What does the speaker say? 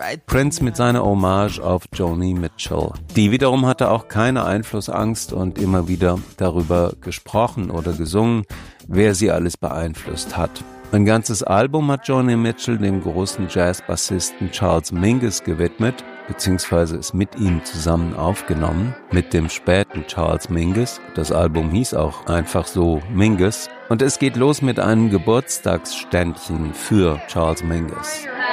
Prince mit seiner Hommage auf Joni Mitchell. Die wiederum hatte auch keine Einflussangst und immer wieder darüber gesprochen oder gesungen, wer sie alles beeinflusst hat. Ein ganzes Album hat Joni Mitchell dem großen Jazzbassisten Charles Mingus gewidmet, beziehungsweise es mit ihm zusammen aufgenommen, mit dem späten Charles Mingus. Das Album hieß auch einfach so Mingus. Und es geht los mit einem Geburtstagsständchen für Charles Mingus.